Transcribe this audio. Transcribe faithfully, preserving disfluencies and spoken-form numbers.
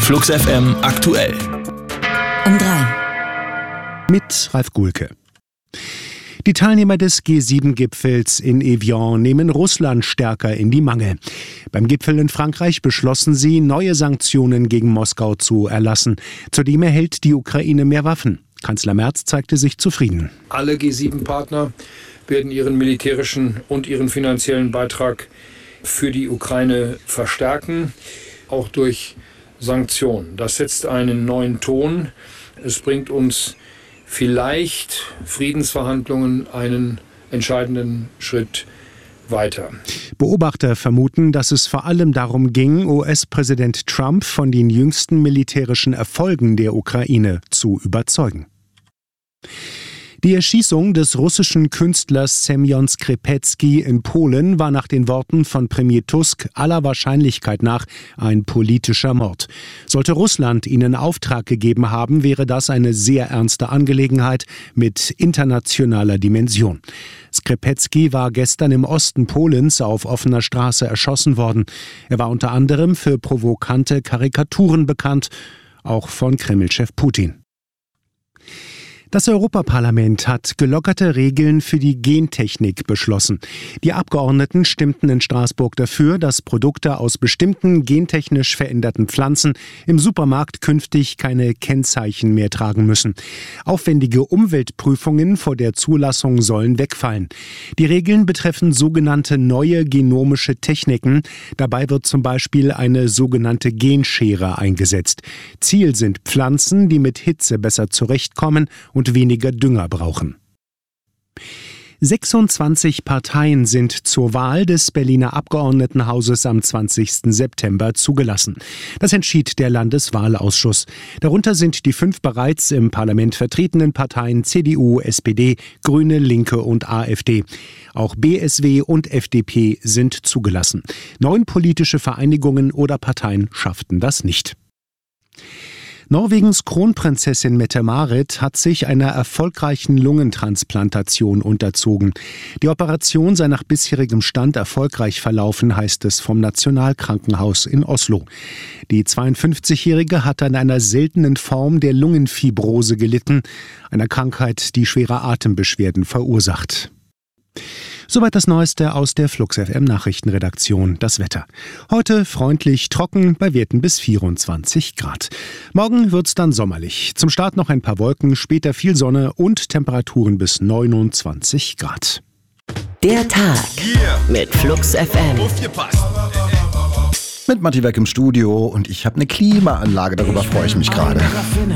Flux F M aktuell. Um drei. Mit Ralf Gulke. Die Teilnehmer des G sieben Gipfels in Evian nehmen Russland stärker in die Mangel. Beim Gipfel in Frankreich beschlossen sie, neue Sanktionen gegen Moskau zu erlassen. Zudem erhält die Ukraine mehr Waffen. Kanzler Merz zeigte sich zufrieden. Alle G sieben Partner werden ihren militärischen und ihren finanziellen Beitrag für die Ukraine verstärken, auch durch Sanktionen. Das setzt einen neuen Ton. Es bringt uns vielleicht Friedensverhandlungen einen entscheidenden Schritt weiter. Beobachter vermuten, dass es vor allem darum ging, U S-Präsident Trump von den jüngsten militärischen Erfolgen der Ukraine zu überzeugen. Die Erschießung des russischen Künstlers Semjon Skrzepski in Polen war nach den Worten von Premier Tusk aller Wahrscheinlichkeit nach ein politischer Mord. Sollte Russland ihnen Auftrag gegeben haben, wäre das eine sehr ernste Angelegenheit mit internationaler Dimension. Skrzepski war gestern im Osten Polens auf offener Straße erschossen worden. Er war unter anderem für provokante Karikaturen bekannt, auch von Kreml-Chef Putin. Das Europaparlament hat gelockerte Regeln für die Gentechnik beschlossen. Die Abgeordneten stimmten in Straßburg dafür, dass Produkte aus bestimmten gentechnisch veränderten Pflanzen im Supermarkt künftig keine Kennzeichen mehr tragen müssen. Aufwendige Umweltprüfungen vor der Zulassung sollen wegfallen. Die Regeln betreffen sogenannte neue genomische Techniken. Dabei wird zum Beispiel eine sogenannte Genschere eingesetzt. Ziel sind Pflanzen, die mit Hitze besser zurechtkommen und weniger Dünger brauchen. sechsundzwanzig Parteien sind zur Wahl des Berliner Abgeordnetenhauses am zwanzigsten September zugelassen. Das entschied der Landeswahlausschuss. Darunter sind die fünf bereits im Parlament vertretenen Parteien C D U, S P D, Grüne, Linke und AfD. Auch B S W und F D P sind zugelassen. Neun politische Vereinigungen oder Parteien schafften das nicht. Norwegens Kronprinzessin Mette-Marit hat sich einer erfolgreichen Lungentransplantation unterzogen. Die Operation sei nach bisherigem Stand erfolgreich verlaufen, heißt es vom Nationalkrankenhaus in Oslo. Die zweiundfünfzigjährige hat an einer seltenen Form der Lungenfibrose gelitten, einer Krankheit, die schwere Atembeschwerden verursacht. Soweit das Neueste aus der Flux F M Nachrichtenredaktion. Das Wetter. Heute freundlich trocken, bei Werten bis vierundzwanzig Grad. Morgen wird's dann sommerlich. Zum Start noch ein paar Wolken, später viel Sonne und Temperaturen bis neunundzwanzig Grad. Der Tag mit Flux F M. Mit Matti Weg im Studio und ich habe eine Klimaanlage, darüber freue ich mich gerade.